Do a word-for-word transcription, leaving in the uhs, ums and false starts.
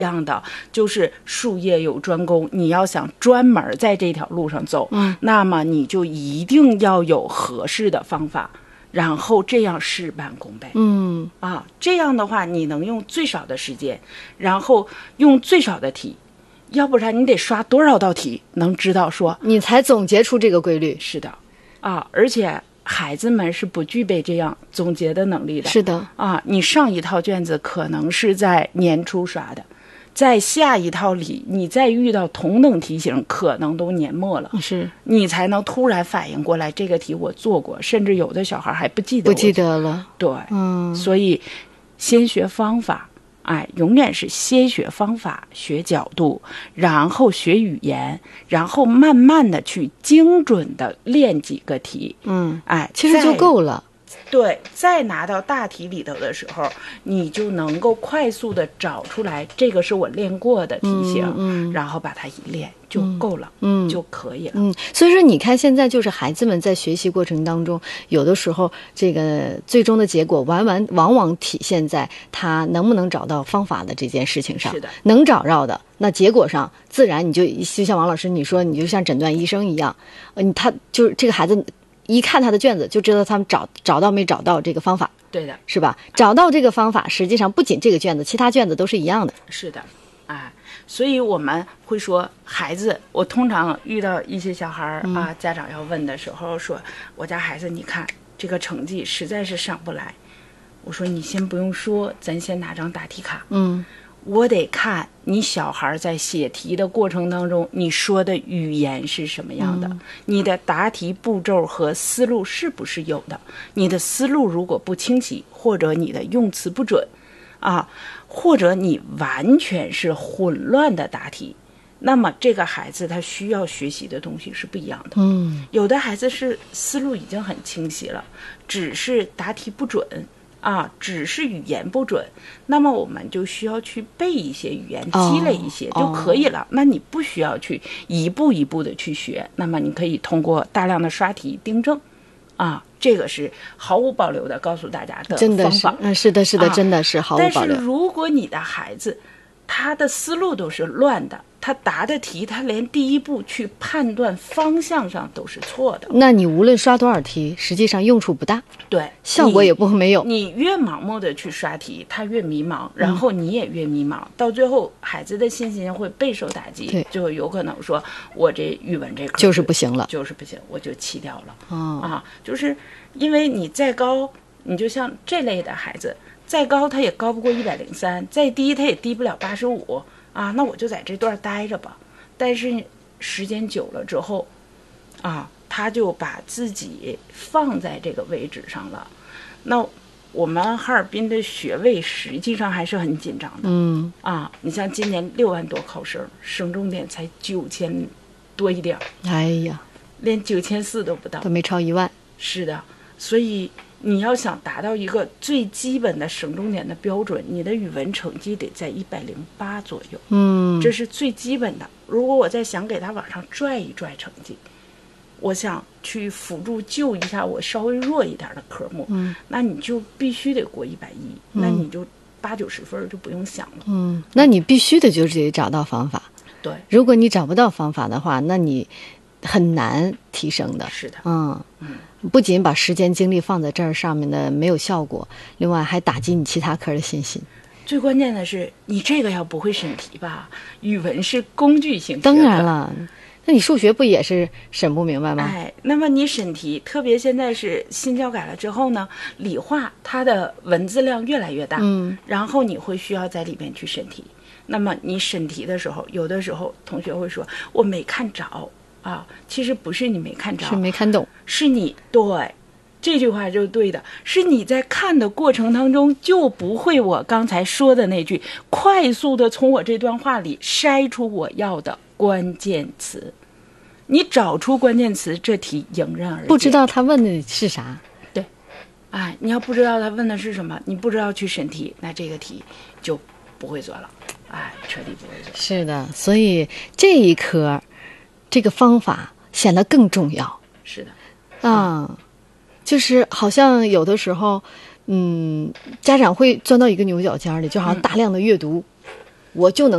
样的，就是术业有专攻，你要想专门在这条路上走，嗯，那么你就一定要有合适的方法，然后这样事半功倍。 嗯啊，这样的话你能用最少的时间，然后用最少的题，要不然你得刷多少道题，能知道说你才总结出这个规律。 是的，啊，而且孩子们是不具备这样总结的能力的。 是的， 啊，你上一套卷子可能是在年初刷的，在下一套里你再遇到同等题型，可能都年末了， 是你才能突然反应过来，这个题我做过，甚至有的小孩还不记得， 不记得了。 对， 嗯， 所以先学方法。哎，永远是先学方法，学角度，然后学语言，然后慢慢的去精准的练几个题。 嗯， 哎， 其实就够了。 对，再拿到大题里头的时候，你就能够快速的找出来，这个是我练过的题型， 嗯嗯、 然后把它一练就够了， 嗯， 就可以了。 嗯，所以说你看，现在就是孩子们在学习过程当中，有的时候这个最终的结果完完往往体现在他能不能找到方法的这件事情上。 是的， 能找着的，那结果上自然你就就像王老师你说，你就像诊断医生一样，呃，他就是这个孩子。一看他的卷子就知道他们找找到没找到这个方法， 对的， 是吧？找到这个方法，实际上不仅这个卷子，其他卷子都是一样的。 是的，哎，所以我们会说，孩子，我通常遇到一些小孩、嗯、啊，家长要问的时候说，我家孩子，你看这个成绩实在是上不来。我说你先不用说，咱先拿张答题卡。 嗯。 我得看你小孩在写题的过程当中，你说的语言是什么样的、嗯、你的答题步骤和思路是不是有的，你的思路如果不清晰，或者你的用词不准啊，或者你完全是混乱的答题，那么这个孩子他需要学习的东西是不一样的。 嗯， 有的孩子是思路已经很清晰了，只是答题不准啊，只是语言不准，那么我们就需要去背一些语言，积累一些、哦、就可以了、哦、那你不需要去一步一步的去学，那么你可以通过大量的刷题订正啊，这个是毫无保留的告诉大家的方法。 真的是，嗯，是的是的、啊、真的是毫无保留。 但是如果你的孩子他的思路都是乱的，他答的题他连第一步去判断方向上都是错的， 那你无论刷多少题实际上用处不大， 对， 效果也不会没有。 你越盲目的去刷题他越迷茫，然后你也越迷茫、嗯、到最后孩子的信心会备受打击，就有可能说我这语文这科就是不行了， 就是不行，我就弃掉了、 哦、 啊，就是因为你再高，你就像这类的孩子再高他也高不过一百零三，再低他也低不了八十五啊，那我就在这段待着吧。但是时间久了之后啊，他就把自己放在这个位置上了。那我们哈尔滨的学位实际上还是很紧张的， 嗯啊，你像今年六万多考生，省重点才九千多一点， 哎呀， 连九千四都不到， 都没超一万。 是的，所以你要想达到一个最基本的省重点的标准，你的语文成绩得在一百零八左右， 嗯， 这是最基本的。如果我再想给他往上拽一拽成绩，我想去辅助救一下我稍微弱一点的科目， 嗯， 那你就必须得过一百一，那你就八九十分就不用想了。 嗯，那你必须的就是得找到方法。 对， 如果你找不到方法的话，那你很难提升的。 是的， 嗯嗯，不仅把时间精力放在这儿上面的没有效果，另外还打击你其他科的信心。 最关键的是，你这个要不会审题吧？语文是工具性， 当然了，那你数学不也是审不明白吗？ 哎，那么你审题，特别现在是新教改了之后呢，理化它的文字量越来越大， 嗯， 然后你会需要在里面去审题。那么你审题的时候，有的时候同学会说我没看着啊，其实不是你没看着， 是没看懂， 是你对。这句话就是对的，是你在看的过程当中就不会我刚才说的那句，快速的从我这段话里筛出我要的关键词。你找出关键词，这题迎刃而解。 不知道他问的是啥， 对，哎，你要不知道他问的是什么，你不知道去审题，那这个题就不会做了，哎，彻底不会做。 是的，所以这一科这个方法显得更重要。 是的， 啊。嗯，就是好像有的时候，嗯，家长会钻到一个牛角尖里，就好像大量的阅读， 我就能